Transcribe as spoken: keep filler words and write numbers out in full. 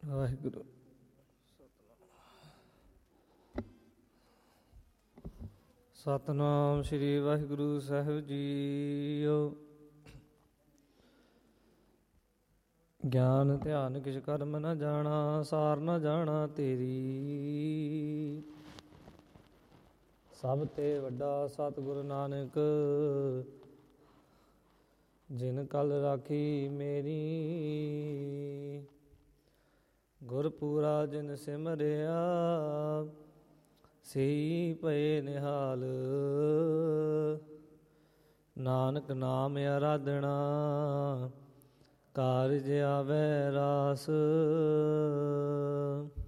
ਵਾਹਿਗੁਰੂ। ਸਤਿਨਾਮ ਸ੍ਰੀ ਵਾਹਿਗੁਰੂ ਸਾਹਿਬ JIO. ਗਿਆਨ ਧਿਆਨ ਕਿਛ ਕਰਮ ਨ ਜਾਣਾ, ਸਾਰ ਨ ਜਾਣਾ ਤੇਰੀ। ਸਭ ਤੇ ਵੱਡਾ ਸਤਿਗੁਰੂ ਨਾਨਕ, ਜਿਨ ਕਲ ਰਾਖੀ ਮੇਰੀ। ਗੁਰਪੂਰਾ ਜਿਨ ਸਿਮਰਿਆ, ਸਈ ਭਏ ਨਿਹਾਲ। ਨਾਨਕ ਨਾਮ ਆਰਾਧਣਾ, ਕਾਰਜ ਆਵੈ ਰਾਸ।